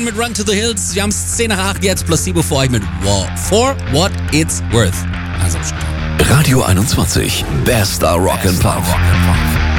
Jordan mit Run to the Hills. Wir haben es 10 nach 8 jetzt, Placebo für euch mit For What It's Worth. Also, Radio 21, bester Rock and Pop.